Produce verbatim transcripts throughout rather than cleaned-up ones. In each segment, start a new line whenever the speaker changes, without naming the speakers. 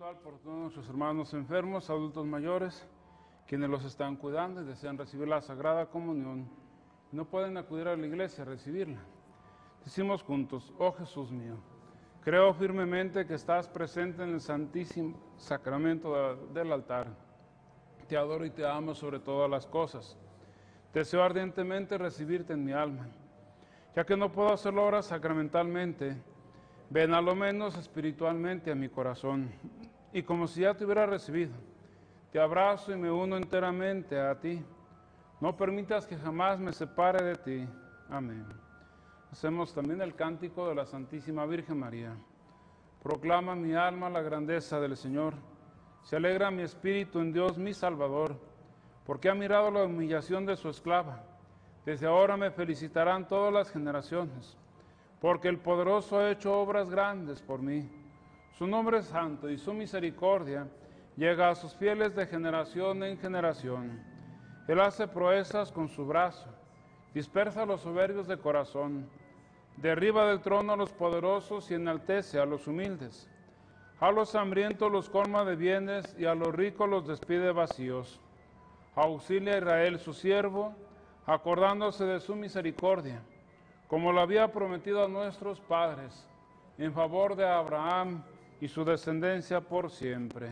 espiritual por todos nuestros hermanos enfermos, adultos mayores, quienes los están cuidando y desean recibir la Sagrada Comunión. No pueden acudir a la iglesia a recibirla. Decimos juntos: oh Jesús mío, creo firmemente que estás presente en el santísimo sacramento del altar. Te adoro y te amo sobre todas las cosas. Deseo ardientemente recibirte en mi alma. Ya que no puedo hacerlo ahora sacramentalmente, ven a lo menos espiritualmente a mi corazón, y como si ya te hubiera recibido, te abrazo y me uno enteramente a ti. No permitas que jamás me separe de ti. Amén. Hacemos también el cántico de la Santísima Virgen María. Proclama mi alma la grandeza del Señor. Se alegra mi espíritu en Dios mi Salvador, porque ha mirado la humillación de su esclava. Desde ahora me felicitarán todas las generaciones, porque el poderoso ha hecho obras grandes por mí. Su nombre es santo y su misericordia llega a sus fieles de generación en generación. Él hace proezas con su brazo, dispersa a los soberbios de corazón, derriba del trono a los poderosos y enaltece a los humildes. A los hambrientos los colma de bienes y a los ricos los despide vacíos. Auxilia a Israel su siervo, acordándose de su misericordia, como lo había prometido a nuestros padres, en favor de Abraham y su descendencia por siempre.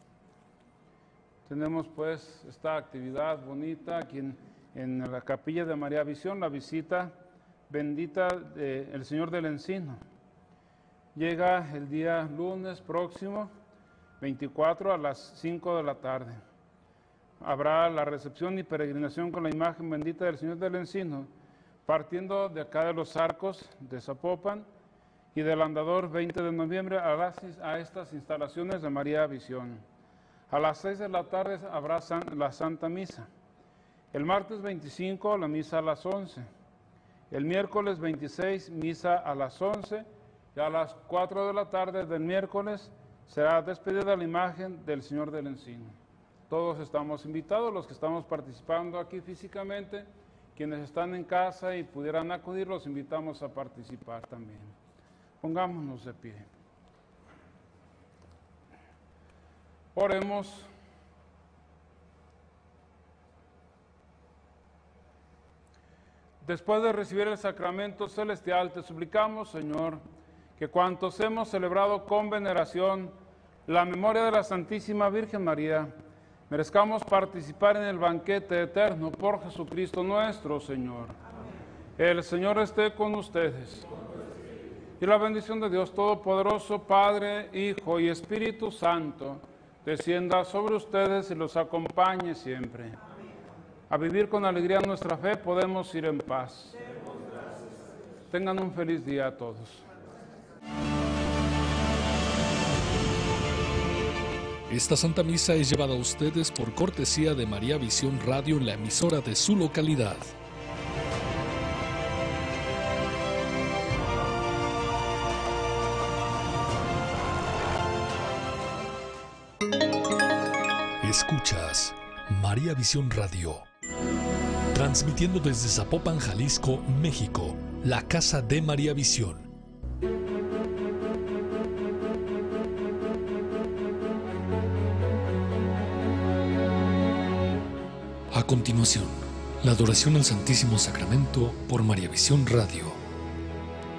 Tenemos pues esta actividad bonita aquí en, en la capilla de María Visión, la visita bendita del Señor del Encino. Llega el día lunes próximo, veinticuatro, a las cinco de la tarde. Habrá la recepción y peregrinación con la imagen bendita del Señor del Encino, partiendo de acá de los Arcos de Zapopan y del Andador veinte de noviembre a, las, a estas instalaciones de María Visión. A las seis de la tarde habrá san, la Santa Misa. El martes veinticinco, la misa a las once. El miércoles veintiséis, misa a las once. Y a las cuatro de la tarde del miércoles será despedida la imagen del Señor del Encino. Todos estamos invitados, los que estamos participando aquí físicamente, quienes están en casa y pudieran acudir, los invitamos a participar también. Pongámonos de pie. Oremos. Después de recibir el sacramento celestial, te suplicamos, Señor, que cuantos hemos celebrado con veneración la memoria de la Santísima Virgen María, merezcamos participar en el banquete eterno por Jesucristo nuestro Señor. Amén. El Señor esté con ustedes. Y la bendición de Dios Todopoderoso, Padre, Hijo y Espíritu Santo, descienda sobre ustedes y los acompañe siempre. Amén. A vivir con alegría nuestra fe podemos ir en paz. Tengan un feliz día a todos.
Esta Santa Misa es llevada a ustedes por cortesía de María Visión Radio, la emisora de su localidad. Escuchas María Visión Radio, transmitiendo desde Zapopan, Jalisco, México, la casa de María Visión. A continuación, la adoración al Santísimo Sacramento por María Visión Radio.